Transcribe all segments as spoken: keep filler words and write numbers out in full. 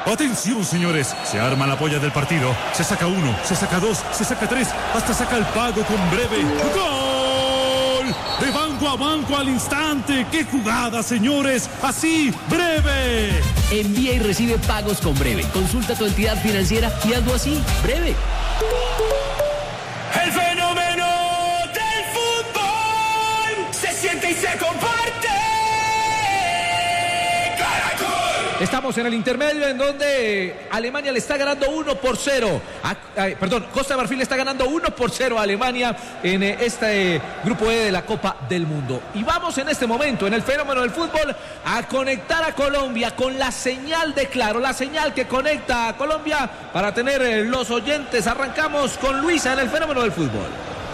Atención, señores, se arma la polla del partido. Se saca uno, se saca dos, se saca tres, hasta saca el pago con breve. ¡Gol! De banco a banco al instante. ¡Qué jugada, señores! Así, breve. Envía y recibe pagos con breve. Consulta tu entidad financiera y hazlo así, breve. El fenómeno del fútbol se siente y se comparte. Estamos en el intermedio en donde Alemania le está ganando uno por cero. A, a, perdón, Costa de Marfil le está ganando uno por cero a Alemania en eh, este eh, grupo E de la Copa del Mundo. Y vamos en este momento, en el fenómeno del fútbol, a conectar a Colombia con la señal de Claro, la señal que conecta a Colombia para tener eh, los oyentes. Arrancamos con Luisa en el fenómeno del fútbol.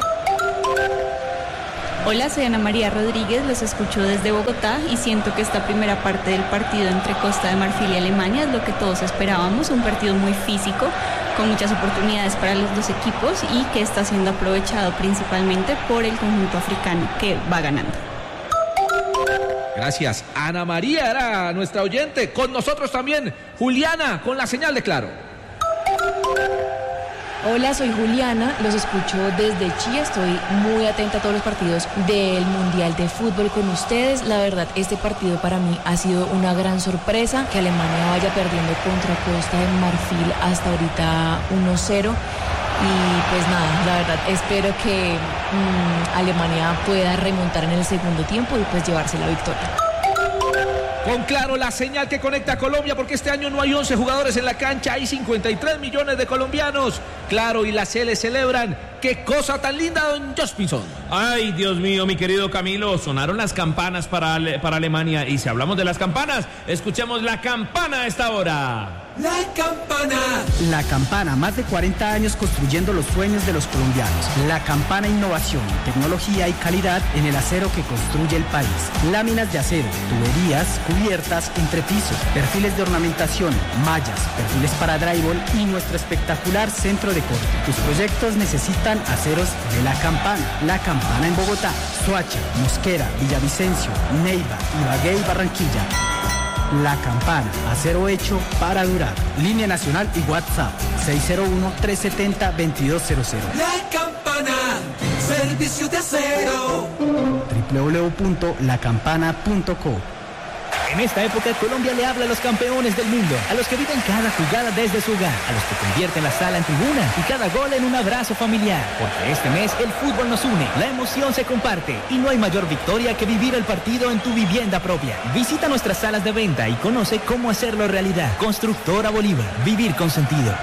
Hola, soy Ana María Rodríguez, los escucho desde Bogotá y siento que esta primera parte del partido entre Costa de Marfil y Alemania es lo que todos esperábamos, un partido muy físico, con muchas oportunidades para los dos equipos y que está siendo aprovechado principalmente por el conjunto africano que va ganando. Gracias, Ana María era nuestra oyente, con nosotros también Juliana con la señal de Claro. Hola, soy Juliana, los escucho desde Chía, estoy muy atenta a todos los partidos del Mundial de Fútbol con ustedes. La verdad, este partido para mí ha sido una gran sorpresa, que Alemania vaya perdiendo contra Costa de Marfil hasta ahorita uno cero. Y pues nada, la verdad, espero que mmm, Alemania pueda remontar en el segundo tiempo y pues llevarse la victoria. Con Claro, la señal que conecta a Colombia, porque este año no hay once jugadores en la cancha, hay cincuenta y tres millones de colombianos. Claro y la C L celebran. ¡Qué cosa tan linda, don Jospinson! Ay, Dios mío, mi querido Camilo, sonaron las campanas para, Ale- para Alemania. Y si hablamos de las campanas, escuchemos la campana a esta hora. La campana. La Campana, más de cuarenta años construyendo los sueños de los colombianos. La Campana, innovación, tecnología y calidad en el acero que construye el país. Láminas de acero, tuberías, cubiertas, entrepiso, perfiles de ornamentación, mallas, perfiles para drywall y nuestro espectacular centro de corte. Tus proyectos necesitan aceros de La Campana. La Campana en Bogotá, Soacha, Mosquera, Villavicencio, Neiva, Ibagué y Barranquilla. La Campana, acero hecho para durar. Línea nacional y WhatsApp seis cero uno, tres siete cero, dos dos cero cero. La campana, servicio de acero. doble u doble u doble u punto la campana punto co. En esta época, Colombia le habla a los campeones del mundo, a los que viven cada jugada desde su hogar, a los que convierten la sala en tribuna y cada gol en un abrazo familiar. Porque este mes el fútbol nos une, la emoción se comparte y no hay mayor victoria que vivir el partido en tu vivienda propia. Visita nuestras salas de venta y conoce cómo hacerlo realidad. Constructora Bolívar, vivir con sentido.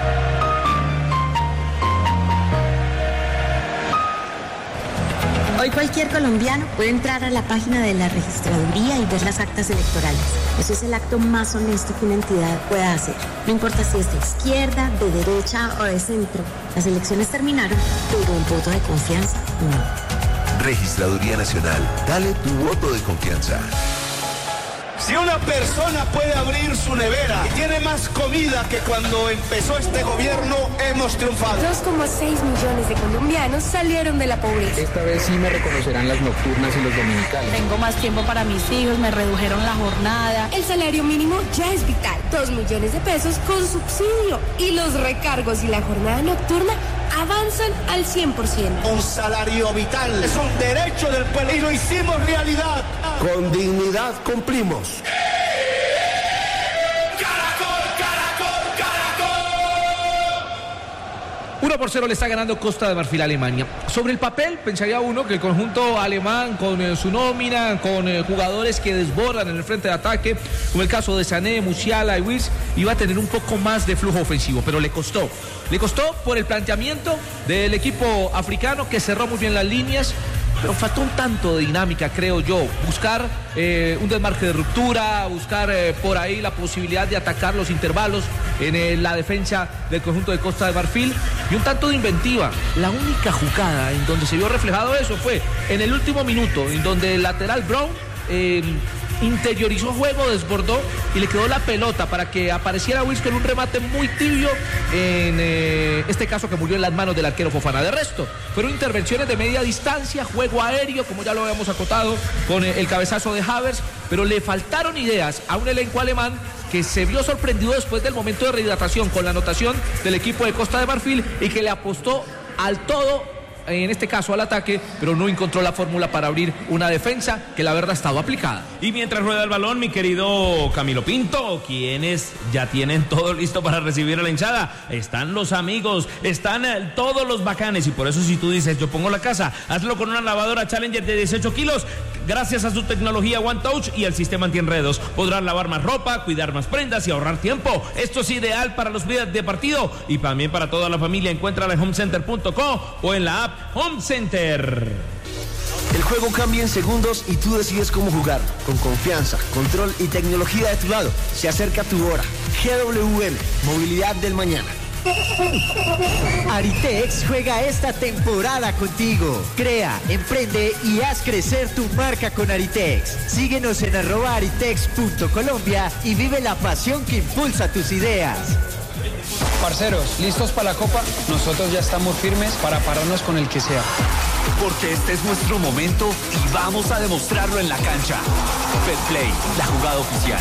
Hoy cualquier colombiano puede entrar a la página de la registraduría y ver las actas electorales. Eso es el acto más honesto que una entidad pueda hacer. No importa si es de izquierda, de derecha o de centro. Las elecciones terminaron, pero el voto de confianza no. Registraduría Nacional. Dale tu voto de confianza. Si una persona puede abrir su nevera y tiene más comida que cuando empezó este gobierno, hemos triunfado. dos coma seis millones de colombianos salieron de la pobreza. Esta vez sí me reconocerán las nocturnas y los dominicales. Tengo más tiempo para mis hijos, me redujeron la jornada. El salario mínimo ya es vital. dos millones de pesos con subsidio. Y los recargos y la jornada nocturna avanzan al cien por ciento. Un salario vital es un derecho del pueblo y lo hicimos realidad. Con dignidad cumplimos. uno por cero le está ganando Costa de Marfil a Alemania. Sobre el papel, pensaría uno que el conjunto alemán, con eh, su nómina, con eh, jugadores que desbordan en el frente de ataque, como el caso de Sané, Musiala y Wirtz, iba a tener un poco más de flujo ofensivo, pero le costó. Le costó por el planteamiento del equipo africano, que cerró muy bien las líneas, pero faltó un tanto de dinámica, creo yo. Buscar eh, un desmarque de ruptura, buscar eh, por ahí la posibilidad de atacar los intervalos en eh, la defensa del conjunto de Costa de Marfil y un tanto de inventiva. La única jugada en donde se vio reflejado eso fue en el último minuto, en donde el lateral Brown eh, interiorizó juego, desbordó y le quedó la pelota para que apareciera Wirtz con un remate muy tibio, en eh, este caso que murió en las manos del arquero Fofana. De resto, fueron intervenciones de media distancia, juego aéreo, como ya lo habíamos acotado con eh, el cabezazo de Havertz, pero le faltaron ideas a un elenco alemán que se vio sorprendido después del momento de rehidratación con la anotación del equipo de Costa de Marfil y que le apostó al todo, en este caso al ataque, pero no encontró la fórmula para abrir una defensa que la verdad estaba aplicada. Y mientras rueda el balón, mi querido Camilo Pinto, quienes ya tienen todo listo para recibir a la hinchada, están los amigos, están eh, todos los bacanes, y por eso si tú dices yo pongo la casa, hazlo con una lavadora Challenger de dieciocho kilos. Gracias a su tecnología One Touch y al sistema antienredos, podrán lavar más ropa, cuidar más prendas y ahorrar tiempo. Esto es ideal para los días de partido y también para toda la familia. Encuéntrala en home center punto co o en la app Home Center. El juego cambia en segundos y tú decides cómo jugar. Con confianza, control y tecnología de tu lado. Se acerca tu hora. G W M, movilidad del mañana. Aritex juega esta temporada contigo. Crea, emprende y haz crecer tu marca con Aritex. Síguenos en arroba aritex punto colombia y vive la pasión que impulsa tus ideas. Parceros, ¿listos para la Copa? Nosotros ya estamos firmes para pararnos con el que sea. Porque este es nuestro momento y vamos a demostrarlo en la cancha. Betplay, la jugada oficial.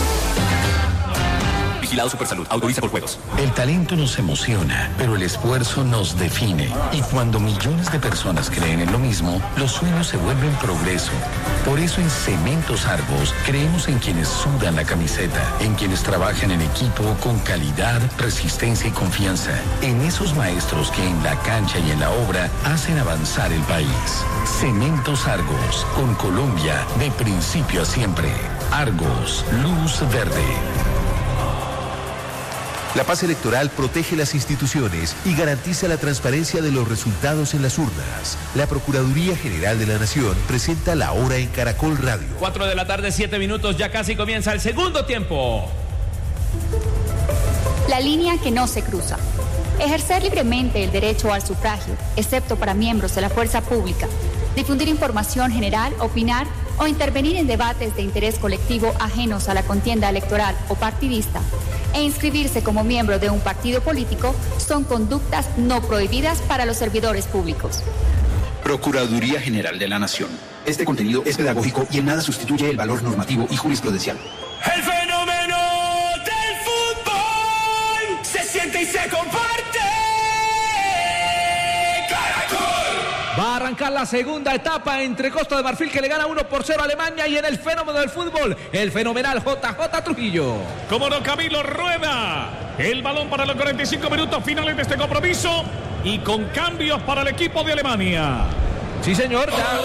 Vigilado Supersalud, autoriza por juegos. El talento nos emociona, pero el esfuerzo nos define. Y cuando millones de personas creen en lo mismo, los sueños se vuelven progreso. Por eso en Cementos Argos creemos en quienes sudan la camiseta, en quienes trabajan en equipo con calidad, resistencia y confianza, en esos maestros que en la cancha y en la obra hacen avanzar el país. Cementos Argos, con Colombia de principio a siempre. Argos, luz verde. La paz electoral protege las instituciones y garantiza la transparencia de los resultados en las urnas. La Procuraduría General de la Nación presenta La Hora en Caracol Radio. cuatro de la tarde, siete minutos, ya casi comienza el segundo tiempo. La línea que no se cruza. Ejercer libremente el derecho al sufragio, excepto para miembros de la fuerza pública. Difundir información general, opinar o intervenir en debates de interés colectivo ajenos a la contienda electoral o partidista e inscribirse como miembro de un partido político son conductas no prohibidas para los servidores públicos. Procuraduría General de la Nación. Este contenido es pedagógico y en nada sustituye el valor normativo y jurisprudencial. El fenómeno del fútbol se siente y se comparte. Va a arrancar la segunda etapa entre Costa de Marfil, que le gana uno por cero a Alemania, y en el fenómeno del fútbol, el fenomenal J J Trujillo. Como no, Camilo rueda el balón para los cuarenta y cinco minutos finales de este compromiso y con cambios para el equipo de Alemania. Sí, señor. Ya.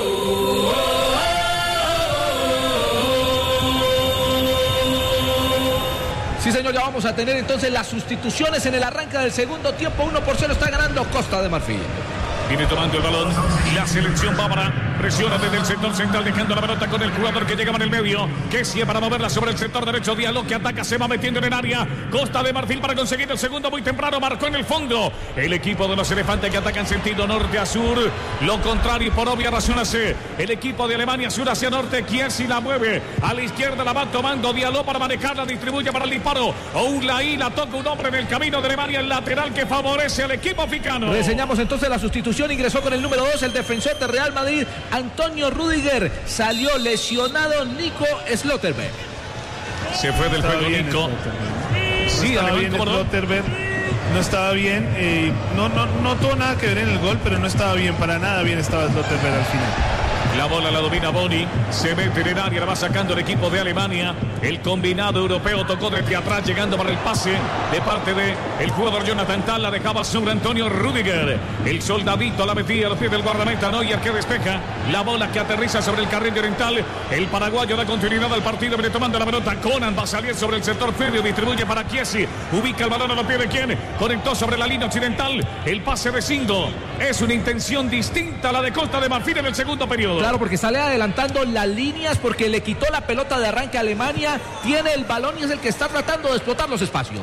Sí, señor, ya vamos a tener entonces las sustituciones en el arranque del segundo tiempo. uno por cero está ganando Costa de Marfil. Viene tomando el balón y la selección bávara presiona desde el sector central, dejando la pelota con el jugador que llegaba en el medio, que sigue para moverla sobre el sector derecho. Diallo que ataca, se va metiendo en el área. Costa de Marfil para conseguir el segundo muy temprano, marcó en el fondo el equipo de los elefantes que atacan sentido norte a sur. Lo contrario, por obvia razón, hace el equipo de Alemania, sur hacia norte. Kiesi la mueve a la izquierda, la va tomando Diallo para manejarla, distribuye para el disparo. Oulaí la toca un hombre en el camino de Alemania, el lateral que favorece al equipo africano. Reseñamos entonces la sustitución. Ingresó con el número dos, el defensor de Real Madrid, Antonio Rüdiger. Salió lesionado Nico Slotterberg. Se fue del juego Nico. Sí, estaba bien Slotterberg. No estaba bien. Eh, no, no, no tuvo nada que ver en el gol, pero no estaba bien. Para nada bien estaba Slotterberg al final. La bola la domina Boni, se mete en el área, la va sacando el equipo de Alemania. El combinado europeo tocó desde atrás, llegando para el pase de parte de el jugador Jonathan Tah, la dejaba sobre Antonio Rüdiger. El soldadito la metía a los pies del guardameta Neuer, que despeja la bola que aterriza sobre el carril oriental. El paraguayo da continuidad al partido, viene tomando la pelota. Conan va a salir sobre el sector firme, distribuye para Kiesi, ubica el balón a los pies de quien conectó sobre la línea occidental. El pase de Singo es una intención distinta a la de Costa de Marfil en el segundo periodo. Claro, porque sale adelantando las líneas, porque le quitó la pelota de arranque a Alemania, tiene el balón y es el que está tratando de explotar los espacios.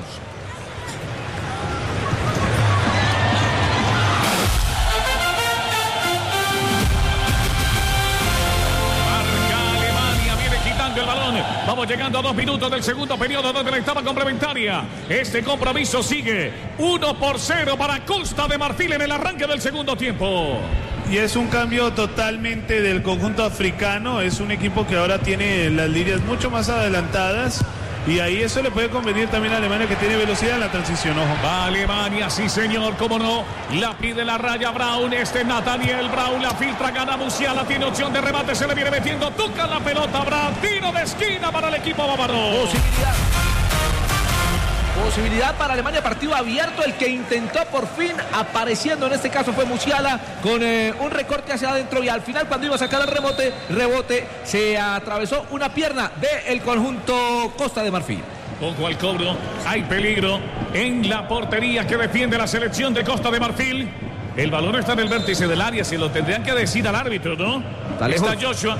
Marca Alemania, viene quitando el balón. Vamos llegando a dos minutos del segundo periodo donde la etapa complementaria. Este compromiso sigue uno por cero para Costa de Marfil en el arranque del segundo tiempo. Y es un cambio totalmente del conjunto africano. Es un equipo que ahora tiene las líneas mucho más adelantadas Y ahí eso le puede convenir también a Alemania, que tiene velocidad en la transición, ojo. Va Alemania, sí señor, cómo no. La pide la raya Brown, este Nathaniel Brown, la filtra, gana Musiala, tiene opción de remate, se le viene metiendo, toca la pelota, Brown, tiro de esquina para el equipo bávaro. Posibilidad. Posibilidad para Alemania, partido abierto, el que intentó por fin, apareciendo en este caso fue Musiala, con eh, un recorte hacia adentro, y al final cuando iba a sacar el rebote, rebote, se atravesó una pierna del conjunto Costa de Marfil. Ojo al cobro, hay peligro en la portería que defiende la selección de Costa de Marfil. El balón está en el vértice del área, se lo tendrían que decir al árbitro, ¿no? Está lejos. Está Joshua.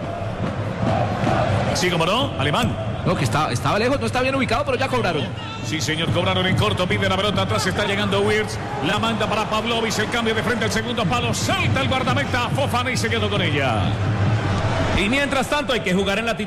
Sí, como no, Alemán. No, que estaba, estaba lejos, no está bien ubicado, pero ya cobraron. Sí, señor, cobraron en corto, pide la pelota, atrás está llegando Wirtz, la manda para Pavlovic, el cambio de frente al segundo palo, salta el guardameta Fofana y se quedó con ella. Y mientras tanto hay que jugar en la